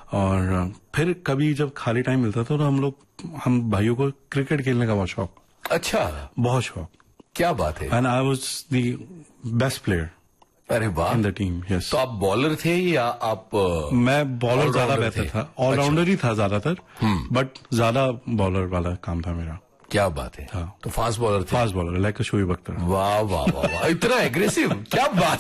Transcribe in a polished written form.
और फिर कभी जब खाली टाइम मिलता था तो हम भाइयों को क्रिकेट खेलने का बहुत शौक। अच्छा, बहुत शौक। क्या बात है। And I was the best player. अरे वाह। In the team, yes. तो आप बॉलर थे या आप? मैं बॉलर ज्यादा बेहतर था, ऑलराउंडर ही था ज्यादातर, बट ज्यादा बॉलर वाला काम था मेरा। क्या बात है। हाँ। तो फास्ट बॉलर थे। Fast bowler, like Shoaib Akhtar. वाह वाह वाह वाह, इतना एग्रेसिव, क्या बात